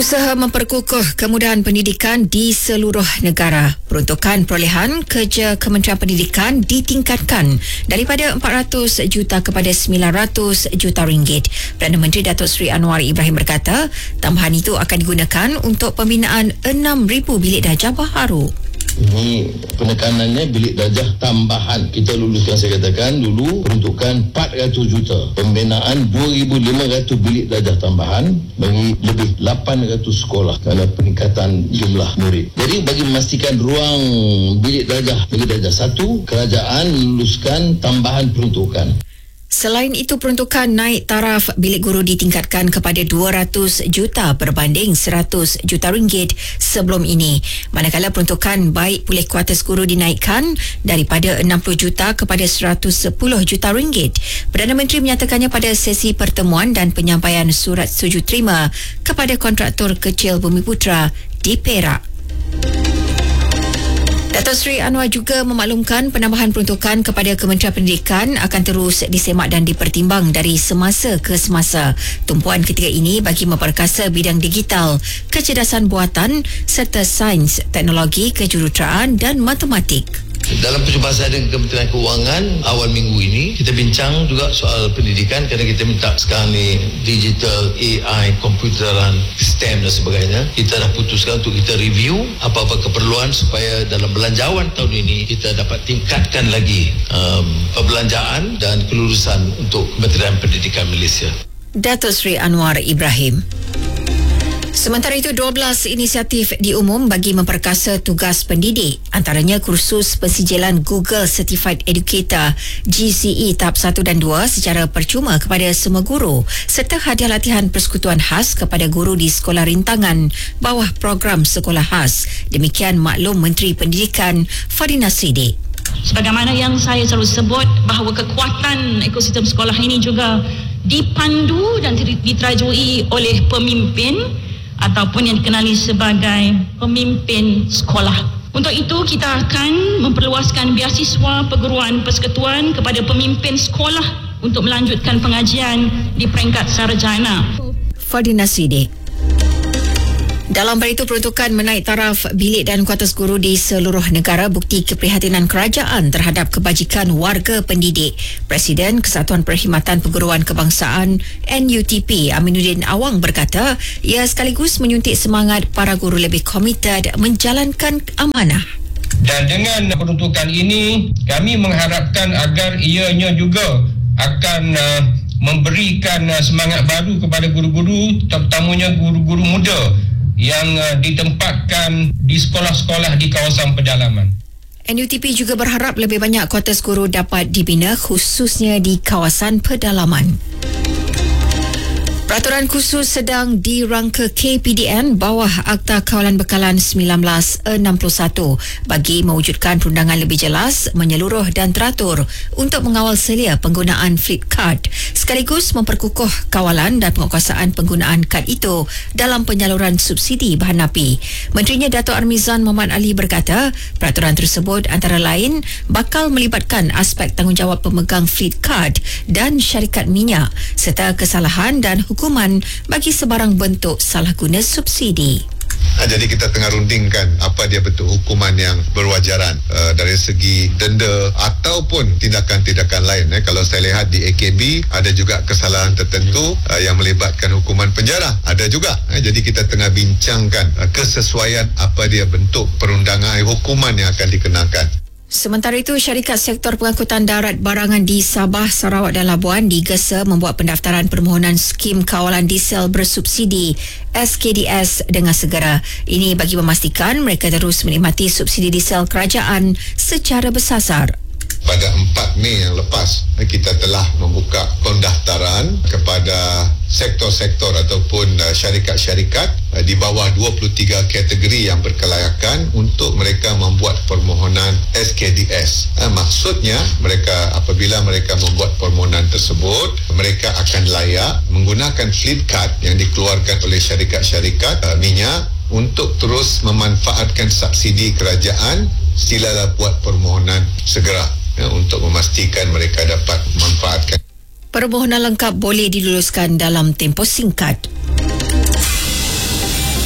Usaha memperkukuh kemudahan pendidikan di seluruh negara. Peruntukan perolehan kerja Kementerian Pendidikan ditingkatkan daripada 400 juta kepada 900 juta ringgit. Perdana Menteri Datuk Seri Anwar Ibrahim berkata, tambahan itu akan digunakan untuk pembinaan 6,000 bilik darjah baharu. Ini penekanannya bilik darjah tambahan. Kita luluskan, saya katakan dulu, peruntukan 400 juta. Pembinaan 2,500 bilik darjah tambahan bagi lebih 800 sekolah kerana peningkatan jumlah murid. Jadi bagi memastikan ruang bilik darjah bagi darjah 1, kerajaan luluskan tambahan peruntukan. Selain itu, peruntukan naik taraf bilik guru ditingkatkan kepada 200 juta berbanding 100 juta ringgit sebelum ini. Manakala peruntukan baik pulih kuartus guru dinaikkan daripada 60 juta kepada 110 juta ringgit. Perdana Menteri menyatakannya pada sesi pertemuan dan penyampaian surat setuju terima kepada kontraktor kecil Bumiputra di Perak. Datuk Seri Anwar juga memaklumkan penambahan peruntukan kepada Kementerian Pendidikan akan terus disemak dan dipertimbang dari semasa ke semasa. Tumpuan ketiga ini bagi memperkasa bidang digital, kecerdasan buatan serta sains, teknologi, kejuruteraan dan matematik. Dalam perjumpaan dengan Kementerian Keuangan awal minggu ini, kita bincang juga soal pendidikan kerana kita minta sekarang ni digital, AI, komputeran, STEM dan sebagainya. Kita dah putuskan untuk kita review apa-apa keperluan supaya dalam belanjawan tahun ini kita dapat tingkatkan lagi perbelanjaan dan kelulusan untuk Kementerian Pendidikan Malaysia. Datuk Seri Anwar Ibrahim. Sementara itu, 12 inisiatif diumum bagi memperkasa tugas pendidik, antaranya kursus pensijilan Google Certified Educator GCE tahap 1 dan 2 secara percuma kepada semua guru serta hadiah latihan persekutuan khas kepada guru di sekolah rintangan bawah program sekolah khas. Demikian maklum Menteri Pendidikan Fadina Siddiq. Sebagaimana yang saya selalu sebut bahawa kekuatan ekosistem sekolah ini juga dipandu dan diterajui oleh pemimpin ataupun yang dikenali sebagai pemimpin sekolah. Untuk itu, kita akan memperluaskan biasiswa perguruan persekutuan kepada pemimpin sekolah untuk melanjutkan pengajian di peringkat sarjana. Fadina Siddiq. Dalam pada itu, peruntukan menaik taraf bilik dan kuartus guru di seluruh negara bukti keprihatinan kerajaan terhadap kebajikan warga pendidik. Presiden Kesatuan Perkhidmatan Perguruan Kebangsaan NUTP Aminuddin Awang berkata, ia sekaligus menyuntik semangat para guru lebih komited menjalankan amanah. Dan dengan peruntukan ini, kami mengharapkan agar ianya juga akan memberikan semangat baru kepada guru-guru, terutamanya guru-guru muda yang ditempatkan di sekolah-sekolah di kawasan pedalaman. NUTP juga berharap lebih banyak kuartus guru dapat dibina khususnya di kawasan pedalaman. Peraturan khusus sedang dirangka KPDN bawah Akta Kawalan Bekalan 1961 bagi mewujudkan perundangan lebih jelas, menyeluruh dan teratur untuk mengawal selia penggunaan fleet card sekaligus memperkukuh kawalan dan penguasaan penggunaan kad itu dalam penyaluran subsidi bahan api. Menterinya Dato' Armizan Muhammad Ali berkata, peraturan tersebut antara lain bakal melibatkan aspek tanggungjawab pemegang fleet card dan syarikat minyak serta kesalahan dan hukuman bagi sebarang bentuk salah guna subsidi. Jadi kita tengah rundingkan apa dia bentuk hukuman yang berwajaran dari segi denda ataupun tindakan-tindakan lain. Kalau saya lihat di AKB ada juga kesalahan tertentu yang melibatkan hukuman penjara. Ada juga. Jadi kita tengah bincangkan kesesuaian apa dia bentuk perundangan hukuman yang akan dikenakan. Sementara itu, syarikat sektor pengangkutan darat barangan di Sabah, Sarawak dan Labuan digesa membuat pendaftaran permohonan skim kawalan diesel bersubsidi SKDS dengan segera. Ini bagi memastikan mereka terus menikmati subsidi diesel kerajaan secara bersasar. Pada 4 Mei yang lepas, kita telah membuka pendaftaran kepada sektor-sektor ataupun syarikat-syarikat di bawah 23 kategori yang berkelayakan untuk mereka membuat permohonan SKDS. Maksudnya, mereka apabila mereka membuat permohonan tersebut, mereka akan layak menggunakan fleet card yang dikeluarkan oleh syarikat-syarikat minyak untuk terus memanfaatkan subsidi kerajaan. Silalah buat permohonan segera untuk memastikan mereka dapat memanfaatkan. Permohonan lengkap boleh diluluskan dalam tempoh singkat.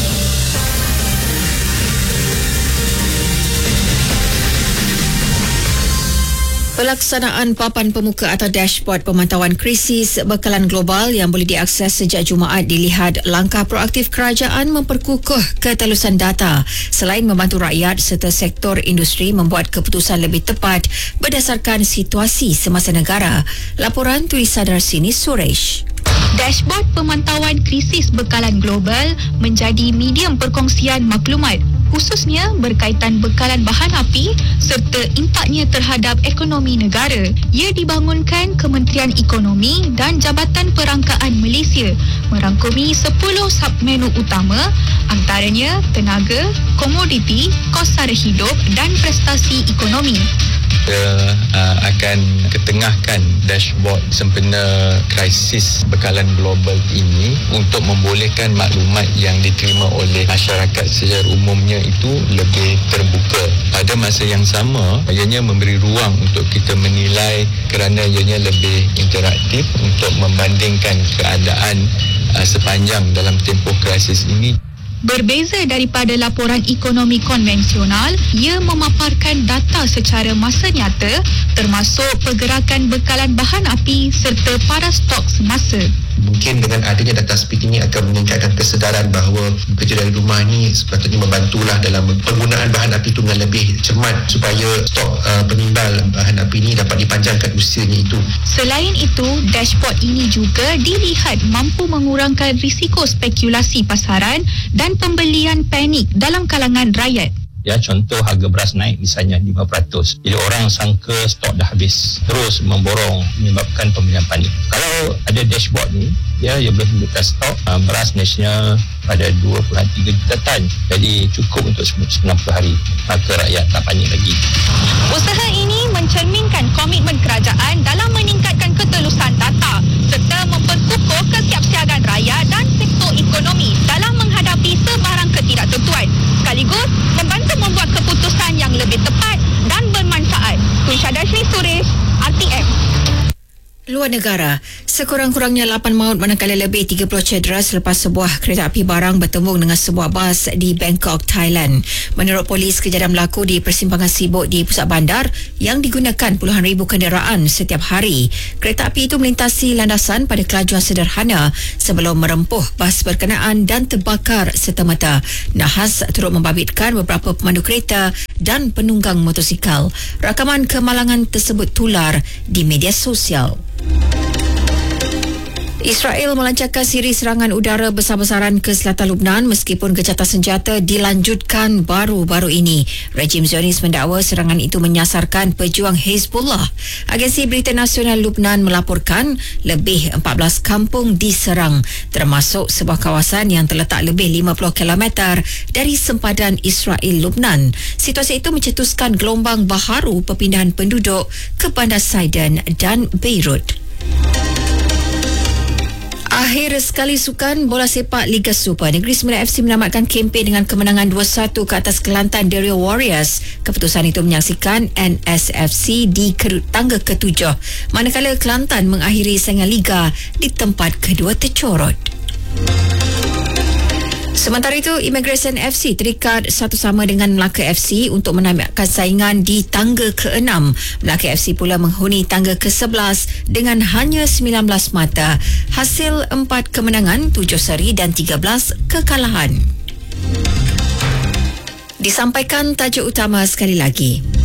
Pelaksanaan papan pemuka atau dashboard pemantauan krisis bekalan global yang boleh diakses sejak Jumaat dilihat langkah proaktif kerajaan memperkukuh ketelusan data selain membantu rakyat serta sektor industri membuat keputusan lebih tepat berdasarkan situasi semasa negara. Laporan tulisan Darsini Suresh. Dashboard pemantauan krisis bekalan global menjadi medium perkongsian maklumat khususnya berkaitan bekalan bahan api serta impaknya terhadap ekonomi negara. Ia dibangunkan Kementerian Ekonomi dan Jabatan Perangkaan Malaysia merangkumi 10 submenu utama antaranya tenaga, komoditi, kos sara hidup dan prestasi ekonomi. Kita akan ketengahkan dashboard sempena krisis bekalan global ini untuk membolehkan maklumat yang diterima oleh masyarakat secara umumnya itu lebih terbuka. Pada masa yang sama, ianya memberi ruang untuk kita menilai kerana ianya lebih interaktif untuk membandingkan keadaan sepanjang dalam tempoh krisis ini. Berbeza daripada laporan ekonomi konvensional, ia memaparkan data secara masa nyata termasuk pergerakan bekalan bahan api serta para stok semasa. Mungkin dengan adanya data seperti ini akan meningkatkan kesedaran bahawa bekerja dari rumah ini sepatutnya membantulah dalam penggunaan bahan api itu dengan lebih cermat supaya stok penimbal bahan api ini dapat dipanjangkan usianya itu. Selain itu, dashboard ini juga dilihat mampu mengurangkan risiko spekulasi pasaran dan pembelian panik dalam kalangan rakyat. Ya, contoh harga beras naik misalnya 5%. Bila orang sangka stok dah habis, terus memborong menyebabkan pembelian panik. Kalau ada dashboard ni, ia boleh menunjukkan stok beras nasional pada 2.3 juta tan. Jadi cukup untuk 90 hari. Maka rakyat tak panik lagi. Usaha ini mencerminkan komitmen kerajaan dalam meningkatkan ketelusan data serta memperkukuh kesiapsiagaan rakyat dan sektor ekonomi dalam menghadapi sebarang ketidaktentuan sekaligus membantu membuat keputusan yang lebih tepat dan bermanfaat. Tulisha Darsini Suresh, RTM. Luar negara, sekurang-kurangnya 8 maut manakala lebih 30 cedera selepas sebuah kereta api barang bertembung dengan sebuah bas di Bangkok, Thailand. Menurut polis, kejadian berlaku di persimpangan sibuk di pusat bandar yang digunakan puluhan ribu kenderaan setiap hari. Kereta api itu melintasi landasan pada kelajuan sederhana sebelum merempuh bas berkenaan dan terbakar serta-merta. Nahas turut membabitkan beberapa pemandu kereta dan penunggang motosikal. Rakaman kemalangan tersebut tular di media sosial. Israel melancarkan siri serangan udara besar-besaran ke selatan Lubnan meskipun gencatan senjata dilanjutkan baru-baru ini. Rejim Zionis mendakwa serangan itu menyasarkan pejuang Hezbollah. Agensi Berita Nasional Lubnan melaporkan lebih 14 kampung diserang, termasuk sebuah kawasan yang terletak lebih 50 km dari sempadan Israel Lubnan. Situasi itu mencetuskan gelombang baharu perpindahan penduduk ke Bandar Sidon dan Beirut. Akhir sekali sukan bola sepak Liga Super, Negeri Sembilan FC menamatkan kempen dengan kemenangan 2-1 ke atas Kelantan Derio Warriors. Keputusan itu menyaksikan NSFC di tangga ke-7, manakala Kelantan mengakhiri saingan Liga di tempat kedua tercorot. Sementara itu, Immigration FC terikat satu sama dengan Melaka FC untuk menamatkan saingan di tangga ke-6. Melaka FC pula menghuni tangga ke-11 dengan hanya 19 mata. Hasil 4 kemenangan, 7 seri dan 13 kekalahan. Disampaikan tajuk utama sekali lagi.